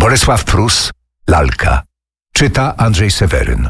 Bolesław Prus, Lalka. Czyta Andrzej Seweryn.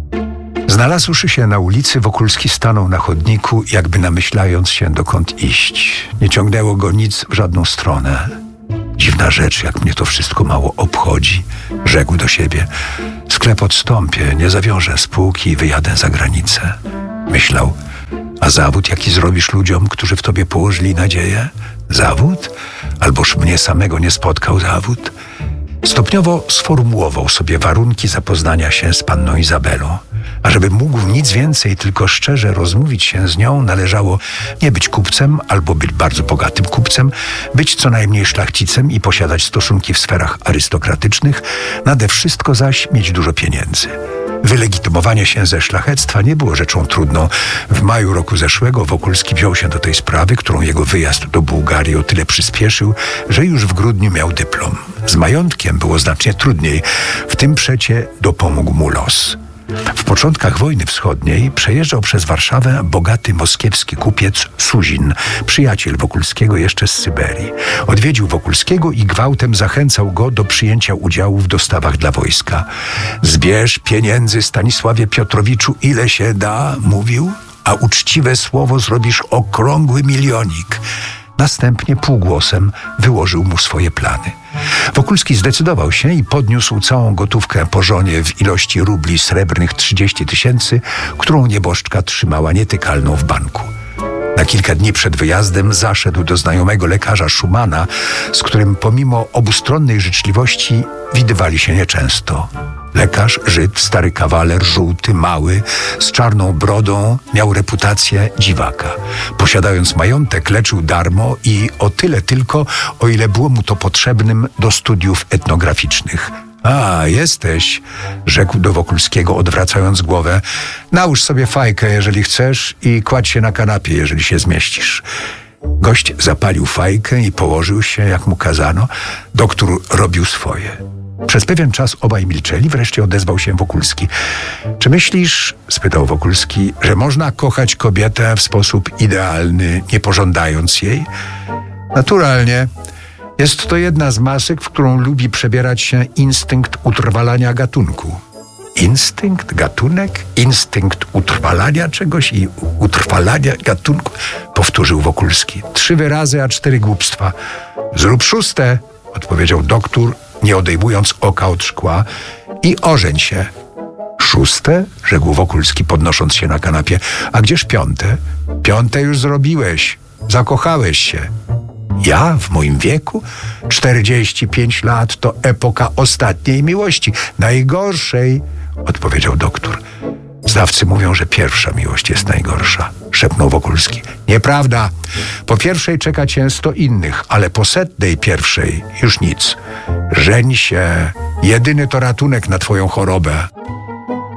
Znalazłszy się na ulicy, Wokulski stanął na chodniku, jakby namyślając się, dokąd iść. Nie ciągnęło go nic w żadną stronę. Dziwna rzecz, jak mnie to wszystko mało obchodzi, rzekł do siebie. Sklep odstąpię, nie zawiążę spółki i wyjadę za granicę. Myślał, a zawód, jaki zrobisz ludziom, którzy w tobie położyli nadzieję? Zawód? Alboż mnie samego nie spotkał zawód? Stopniowo sformułował sobie warunki zapoznania się z panną Izabelą. A żeby mógł nic więcej, tylko szczerze rozmówić się z nią, należało nie być kupcem albo być bardzo bogatym kupcem, być co najmniej szlachcicem i posiadać stosunki w sferach arystokratycznych, nade wszystko zaś mieć dużo pieniędzy. Wylegitymowanie się ze szlachectwa nie było rzeczą trudną. W maju roku zeszłego Wokulski wziął się do tej sprawy, którą jego wyjazd do Bułgarii o tyle przyspieszył, że już w grudniu miał dyplom. Z majątkiem było znacznie trudniej. W tym przecie dopomógł mu los. W początkach wojny wschodniej przejeżdżał przez Warszawę bogaty moskiewski kupiec Suzin, przyjaciel Wokulskiego jeszcze z Syberii. Odwiedził Wokulskiego i gwałtem zachęcał go do przyjęcia udziału w dostawach dla wojska. Zbierz pieniędzy, Stanisławie Piotrowiczu, ile się da, mówił, a uczciwe słowo zrobisz okrągły milionik. Następnie półgłosem wyłożył mu swoje plany. Wokulski zdecydował się i podniósł całą gotówkę po żonie w ilości rubli srebrnych 30 000, którą nieboszczka trzymała nietykalną w banku. Na kilka dni przed wyjazdem zaszedł do znajomego lekarza Szumana, z którym pomimo obustronnej życzliwości widywali się nieczęsto. Lekarz, Żyd, stary kawaler, żółty, mały, z czarną brodą, miał reputację dziwaka. Posiadając majątek, leczył darmo i o tyle tylko, o ile było mu to potrzebnym do studiów etnograficznych. A, jesteś, rzekł do Wokulskiego, odwracając głowę. Nałóż sobie fajkę, jeżeli chcesz, i kładź się na kanapie, jeżeli się zmieścisz. Gość zapalił fajkę i położył się, jak mu kazano. Doktor robił swoje. Przez pewien czas obaj milczeli, wreszcie odezwał się Wokulski. Czy myślisz, spytał Wokulski, że można kochać kobietę w sposób idealny, nie pożądając jej? Naturalnie. Jest to jedna z masek, w którą lubi przebierać się instynkt utrwalania gatunku. Instynkt, gatunek, instynkt utrwalania czegoś i utrwalania gatunku, powtórzył Wokulski. 3 wyrazy, a 4 głupstwa. Zrób 6, odpowiedział doktor, nie odejmując oka od szkła, i ożeń się. 6? Rzekł Wokulski, podnosząc się na kanapie. A gdzież 5? 5 już zrobiłeś. Zakochałeś się. Ja w moim wieku? 45 lat to epoka ostatniej miłości. Najgorszej, odpowiedział doktor. Znawcy mówią, że pierwsza miłość jest najgorsza, szepnął Wokulski. Nieprawda. Po pierwszej czeka cię 100 innych, ale po 101 już nic. Żeń się. Jedyny to ratunek na twoją chorobę.